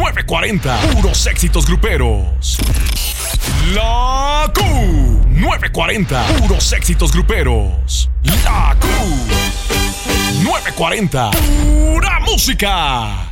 940, puros éxitos gruperos. La Q940, puros éxitos gruperos. La Q940, pura música.